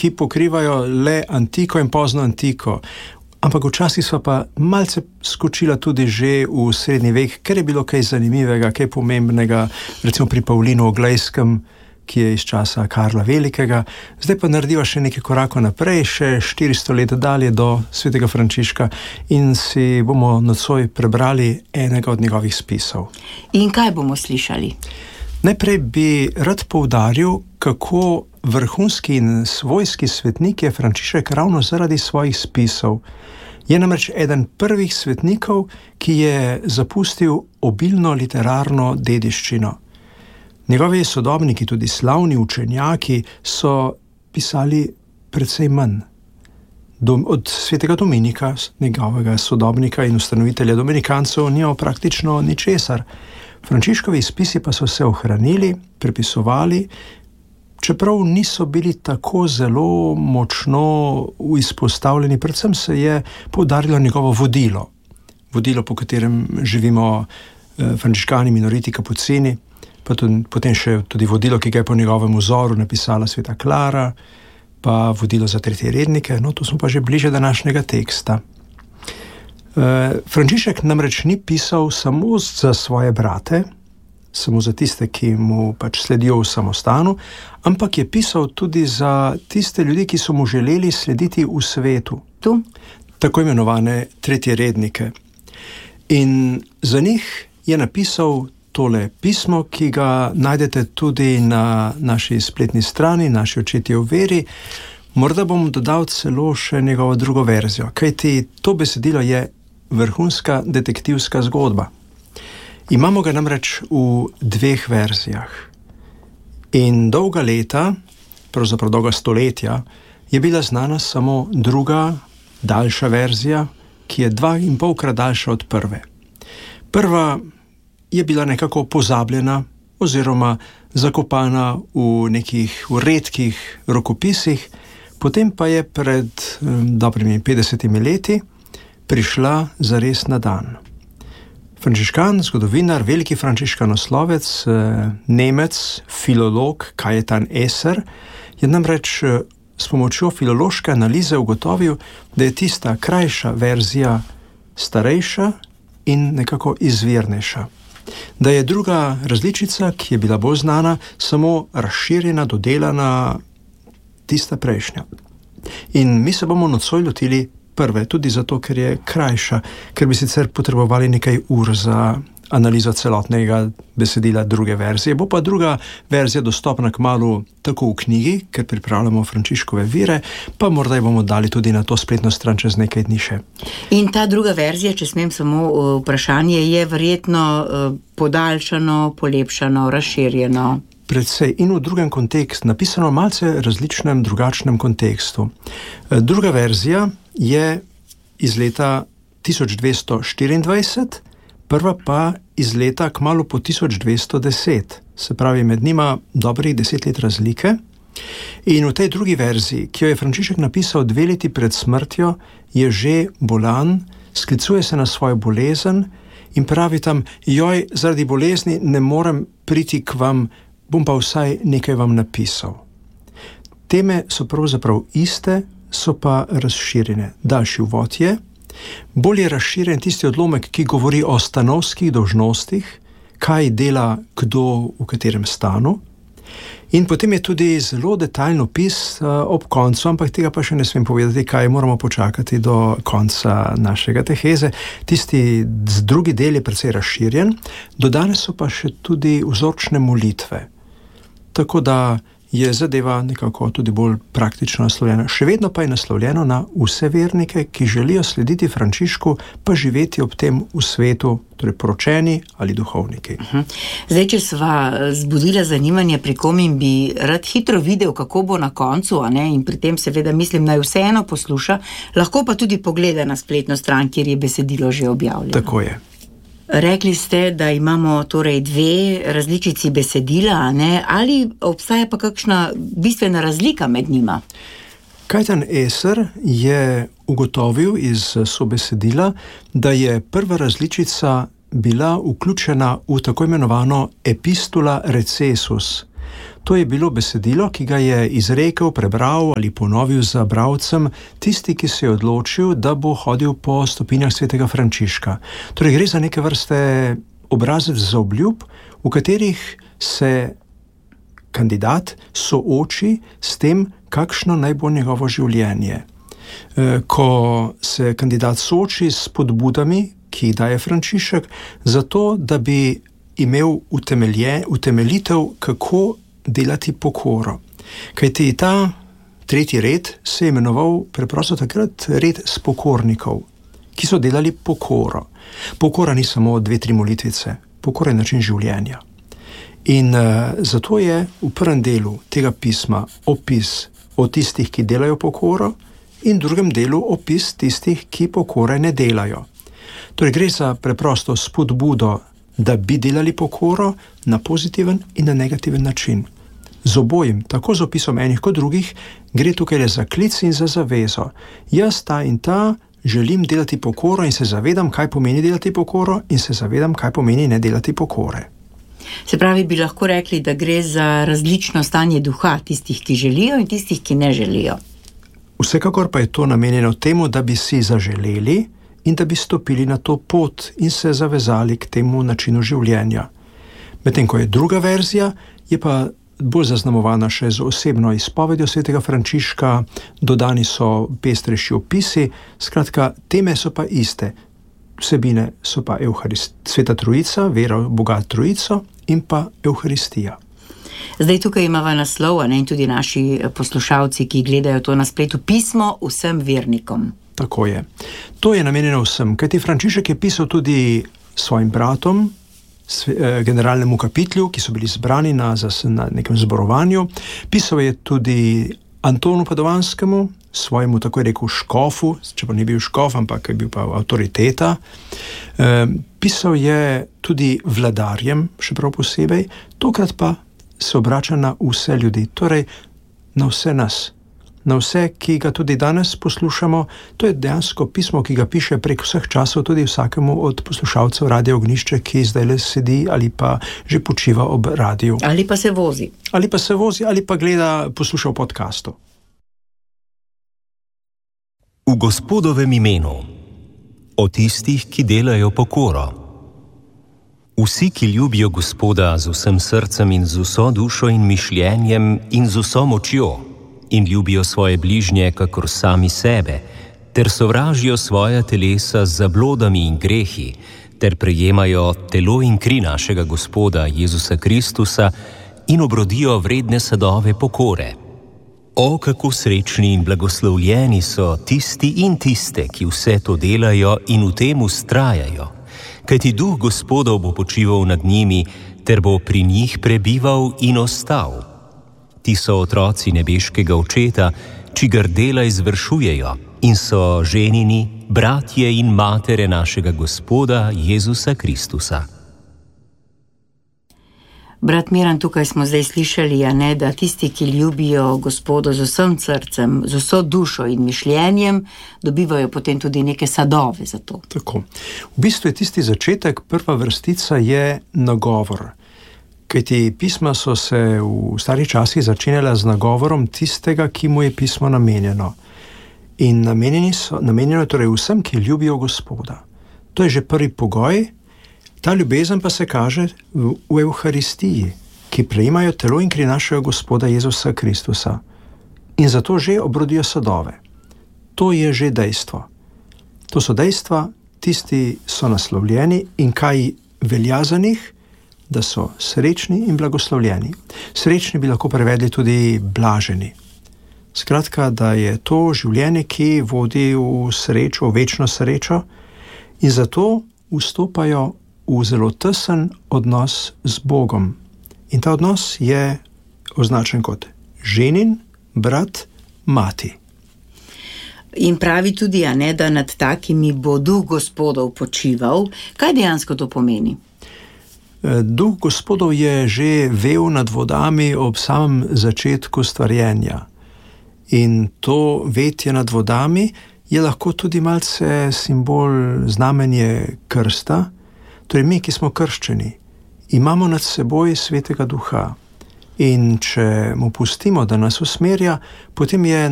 ki pokrivajo le antiko in pozno antiko. Ampak včasih so pa malce skočila tudi že v srednji vek, ker je bilo kaj zanimivega, kaj pomembnega, recimo pri Pavlinu Oglejskem, ki je iz časa Karla Velikega. Zdaj pa narediva še nekaj korakov naprej, še 400 let dalje do svetega Frančiška in si bomo nocoj prebrali enega od njegovih spisov. In kaj bomo slišali? Najprej bi rad poudaril, kako vrhunski in svojski svetnik je Frančišek ravno zaradi svojih spisov. Je namreč eden prvih svetnikov, ki je zapustil obilno literarno dediščino. Njegovi sodobniki, tudi slavni učenjaki, so pisali precej manj. Od svetega Dominika, njegovega sodobnika in ustanovitelja dominikancev, ni praktično ničesar. Frančiškovi spisi pa so se ohranili, prepisovali, čeprav niso bili tako zelo močno izpostavljeni, predvsem se je poudarilo njegovo vodilo. Vodilo, po katerem živimo frančiškani, minoriti, kapucini, pa potem še tudi vodilo, ki ga je po njegovem vzoru napisala sveta Klara, pa vodilo za tretje rednike, no, tu smo pa že bliže današnjega teksta. Frančišek namreč ni pisal samo za svoje brate, samo za tiste, ki mu pač sledijo v samostanu, ampak je pisal tudi za tiste ljudi, ki so mu želeli slediti v svetu. Tu? Tako imenovane tretje rednike. In za njih je napisal tole pismo, ki ga najdete tudi na naši spletni strani, naši očetje v veri. Morda bom dodal celo še njegovo drugo verzijo, kajti to besedilo je vrhunska detektivska zgodba. Imamo ga namreč v dveh verzijah. In dolga leta, pravzaprav dolga stoletja, je bila znana samo druga, daljša verzija, ki je 2,5-krat daljša od prve. Prva je bila nekako pozabljena oziroma zakopana v nekih redkih rokopisih, potem pa je pred dobrimi 50 leti prišla zares na dan. Frančiškan, zgodovinar, veliki frančiškanoslovec, Nemec, filolog Kajetan Eser je namreč s pomočjo filološke analize ugotovil, da je tista krajša verzija starejša in nekako izvirnejša. Da je druga različica, ki je bila bolj znana, samo razširjena, dodelana, tista prejšnja. In mi se bomo nocoj lotili prve, tudi zato, ker je krajša, ker bi sicer potrebovali nekaj ur za analizo celotnega besedila druge verzije. Bo pa druga verzija dostopna kmalu tako v knjigi, ker pripravljamo Frančiškove vire, pa morda jo bomo dali tudi na to spletno stran čez nekaj dni še. In ta druga verzija, če smem samo vprašanje, je verjetno podaljšano, polepšano, razširjeno? Predvsej in v drugem kontekstu, napisano v malce različnem, drugačnem kontekstu. Druga verzija je iz leta 1224, prva pa iz leta kmalu po 1210, se pravi med njima dobrih 10 let razlike. In v tej drugi verziji, ki jo je Frančišek napisal 2 leti pred smrtjo, je že bolan, sklicuje se na svojo bolezen in pravi tam: joj, zaradi bolezni ne morem priti k vam, bom pa vsaj nekaj vam napisal. Teme so pravzaprav iste, so pa razširjene. Daljši uvod je, bolj je razširjen tisti odlomek, ki govori o stanovskih dolžnostih, kaj dela kdo v katerem stanu. In potem je tudi zelo detajlen opis ob koncu, ampak tega pa še ne smem povedati, kaj moramo počakati do konca našega teheze. Tisti drugi del je precej razširjen, dodane so pa še tudi vzorčne molitve. Tako da je zadeva nekako tudi bolj praktično naslovljena. Še vedno pa je naslovljeno na vse vernike, ki želijo slediti Frančišku, pa živeti ob tem v svetu, torej poročeni ali duhovniki. Zdaj, če sva zbudila zanimanje pri kom in bi rad hitro videl, kako bo na koncu, a ne, in pri tem seveda mislim, naj vseeno posluša, lahko pa tudi pogleda na spletno stran, kjer je besedilo že objavljeno. Tako je. Rekli ste, da imamo torej 2 različici besedila, a ne? Ali obstaja pa kakšna bistvena razlika med njima? Kajetan Eser je ugotovil iz sobesedila, da je prva različica bila vključena v tako imenovano epistula recessus. To je bilo besedilo, ki ga je izrekel, prebral ali ponovil za bralcem tisti, ki se je odločil, da bo hodil po stopinjah svetega Frančiška. Torej gre za neke vrste obrazec za obljub, v katerih se kandidat sooči s tem, kakšno naj bo njegovo življenje. Ko se kandidat sooči s spodbudami, ki jih daje Frančišek, zato da bi imel utemeljitev, kako delati pokoro. Kajti ta tretji red se je imenoval preprosto takrat red spokornikov, ki so delali pokoro. Pokora ni samo 2-3 molitvice, pokora je način življenja. In zato je v prvem delu tega pisma opis o tistih, ki delajo pokoro, in v drugem delu opis tistih, ki pokore ne delajo. Torej gre za preprosto spodbudo, da bi delali pokoro na pozitiven in na negativen način. Z obojim, tako z opisom enih kot drugih, gre tukaj le za klic in za zavezo. Jaz ta in ta želim delati pokoro in se zavedam, kaj pomeni delati pokoro, in se zavedam, kaj pomeni ne delati pokore. Se pravi, bi lahko rekli, da gre za različno stanje duha tistih, ki želijo in tistih, ki ne želijo. Vsekakor pa je to namenjeno temu, da bi si zaželeli in da bi stopili na to pot in se zavezali k temu načinu življenja. Medtem ko je druga verzija, je pa bolj zaznamovana še z osebno izpovedjo svetega Frančiška, dodani so pestrejši opisi, skratka, teme so pa iste. Vsebine so pa Sveta Trojica, vera v Boga Trojico in pa Evharistija. Zdaj tukaj imamo naslov, in tudi naši poslušalci, ki gledajo to na spletu, pismo vsem vernikom. Tako je. To je namenjeno vsem, kajti Frančišek je pisal tudi svojim bratom, generalnemu kapitlju, ki so bili zbrani na nekem zborovanju. Pisal je tudi Antonu Padovanskemu, svojemu, tako je rekel, škofu, če pa ni bil škof, ampak je bil pa avtoriteta. Pisal je tudi vladarjem, še prav posebej, tokrat pa se obrača na vse ljudi, torej na vse nas, na vse, ki ga tudi danes poslušamo. To je dejansko pismo, ki ga piše prek vseh časov tudi vsakemu od poslušalcev Radia Ognišče, ki zdaj le sedi ali pa že počiva ob radiju. Ali pa se vozi. Ali pa gleda, posluša v podcastu. V Gospodovem imenu, o tistih, ki delajo pokoro. Vsi, ki ljubijo Gospoda z vsem srcem in z vso dušo in mišljenjem in z vso močjo, in ljubijo svoje bližnje kakor sami sebe, ter sovražijo svoja telesa z zablodami in grehi, ter prejemajo telo in kri našega Gospoda Jezusa Kristusa in obrodijo vredne sadove pokore. O, kako srečni in blagoslovljeni so tisti in tiste, ki vse to delajo in v tem vztrajajo, kajti Duh Gospodov bo počival nad njimi, ter bo pri njih prebival in ostal. Ti so otroci nebeškega Očeta, čigar dela izvršujejo, in so ženini, bratje in matere našega Gospoda Jezusa Kristusa. Brat Miran, tukaj smo zdaj slišali, da tisti, ki ljubijo Gospoda z vsem srcem, z vso dušo in mišljenjem, dobivajo potem tudi neke sadove za to. Tako. V bistvu je tisti začetek, prva vrstica je nagovor. Kajti pisma so se v starih časih začenjala z nagovorom tistega, ki mu je pismo namenjeno. In namenjeno je torej vsem, ki ljubijo Gospoda. To je že prvi pogoj. Ta ljubezen pa se kaže v Evharistiji, ki prejemajo telo in kri našega Gospoda Jezusa Kristusa. In zato že obrodijo sadove. To je že dejstvo. To so dejstva, tisti so naslovljeni in kaj velja za njih, da so srečni in blagoslovljeni. Srečni bi lahko prevedli tudi blaženi. Skratka, da je to življenje, ki vodi v srečo, v večno srečo, in zato vstopajo v zelo tesen odnos z Bogom. In ta odnos je označen kot ženin, brat, mati. In pravi tudi, da nad takimi bo Duh Gospodov počival. Kaj dejansko to pomeni? Duh Gospodov je že vel nad vodami ob samem začetku stvarjenja. In to vetje nad vodami je lahko tudi malce simbol, znamenje krsta. Torej mi, ki smo krščeni, imamo nad seboj Svetega Duha. In če mu pustimo, da nas usmerja, potem je